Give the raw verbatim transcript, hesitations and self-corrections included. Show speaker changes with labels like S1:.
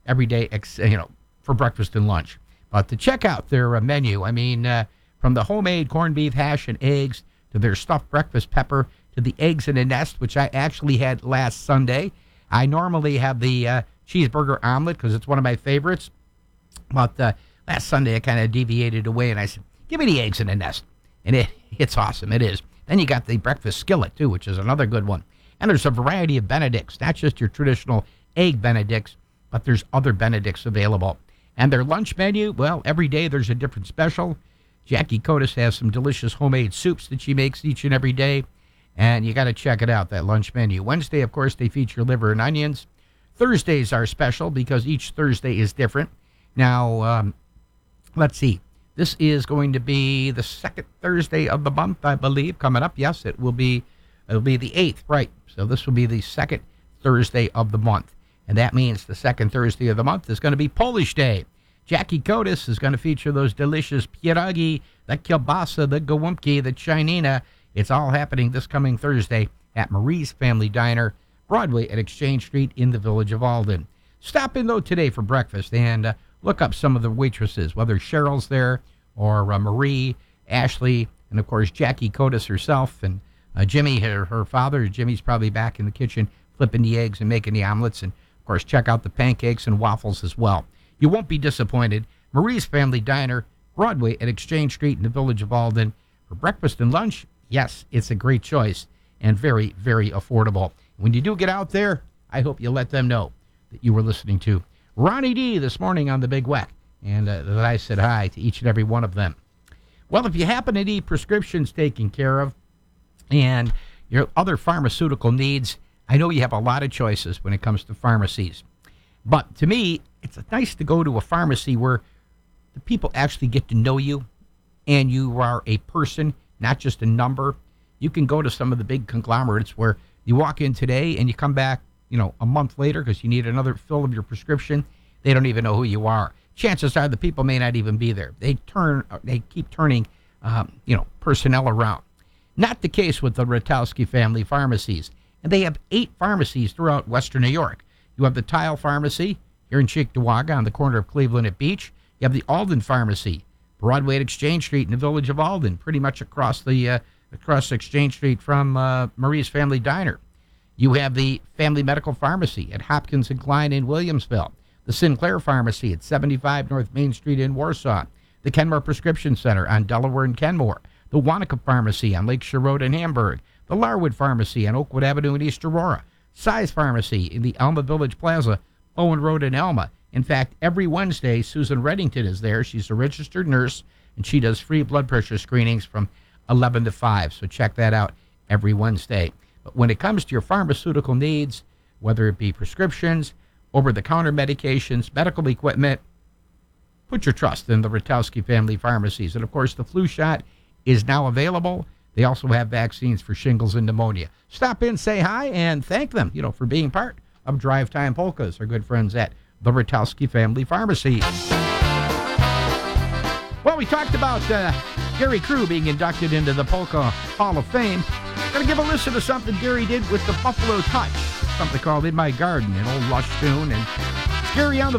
S1: every day, ex- you know, for breakfast and lunch. But to check out their uh, menu, I mean, uh, from the homemade corned beef hash and eggs to their stuffed breakfast pepper to the eggs in a nest, which I actually had last Sunday. I normally have the uh, cheeseburger omelet because it's one of my favorites. But uh, last Sunday I kind of deviated away and I said, give me the eggs in a nest. And it it's awesome. It is. Then you got the breakfast skillet, too, which is another good one. And there's a variety of Benedicts, not just your traditional egg Benedicts, but there's other Benedicts available. And their lunch menu, well, every day there's a different special. Jackie Kotis has some delicious homemade soups that she makes each and every day. And you got to check it out, that lunch menu. Wednesday, of course, they feature liver and onions. Thursdays are special because each Thursday is different. Now, um, let's see. This is going to be the second Thursday of the month, I believe, coming up. Yes, it will be. It'll be the eighth, right? So this will be the second Thursday of the month. And that means the second Thursday of the month is going to be Polish Day. Jackie Kotis is going to feature those delicious pierogi, the kielbasa, the gołąbki, the chinina. It's all happening this coming Thursday at Marie's Family Diner, Broadway at Exchange Street in the village of Alden. Stop in, though, today for breakfast and uh, look up some of the waitresses, whether Cheryl's there or uh, Marie, Ashley, and, of course, Jackie Kotis herself and uh, Jimmy, her, her father. Jimmy's probably back in the kitchen flipping the eggs and making the omelets. And, of course, check out the pancakes and waffles as well. You won't be disappointed. Marie's Family Diner, Broadway at Exchange Street in the village of Alden. For breakfast and lunch, yes, it's a great choice and very, very affordable. When you do get out there, I hope you let them know that you were listening to Ronnie D this morning on the Big Weck, and uh, that I said hi to each and every one of them. Well, if you happen to need prescriptions taken care of and your other pharmaceutical needs, I know you have a lot of choices when it comes to pharmacies. But to me, it's nice to go to a pharmacy where the people actually get to know you and you are a person, not just a number. You can go to some of the big conglomerates where you walk in today and you come back, you know, a month later because you need another fill of your prescription. They don't even know who you are. Chances are the people may not even be there. They turn, they keep turning, um, you know, personnel around. Not the case with the Ratowski family pharmacies. And they have eight pharmacies throughout Western New York. You have the Tile Pharmacy here in Cheektowaga on the corner of Cleveland at Beach. You have the Alden Pharmacy, Broadway at Exchange Street in the village of Alden, pretty much across the uh, across Exchange Street from uh, Marie's Family Diner. You have the Family Medical Pharmacy at Hopkins and Klein in Williamsville, the Sinclair Pharmacy at seventy-five North Main Street in Warsaw, the Kenmore Prescription Center on Delaware and Kenmore, the Wanaka Pharmacy on Lakeshore Road in Hamburg, the Larwood Pharmacy on Oakwood Avenue in East Aurora, Size Pharmacy in the Alma Village Plaza, Bowen Road in Alma. In fact, every Wednesday, Susan Reddington is there. She's a registered nurse, and she does free blood pressure screenings from eleven to five. So check that out every Wednesday. But when it comes to your pharmaceutical needs, whether it be prescriptions, over-the-counter medications, medical equipment, put your trust in the Ratowski family pharmacies. And, of course, the flu shot is now available. They also have vaccines for shingles and pneumonia. Stop in, say hi, and thank them, you know, for being part of Drive Time Polkas, our good friends at the Ratowski family pharmacy. Well, we talked about uh, Gary Crew being inducted into the Polka Hall of Fame. Going to give a listen to something Gary did with the Buffalo Touch, something called In My Garden, an old Lush tune. And Gary on the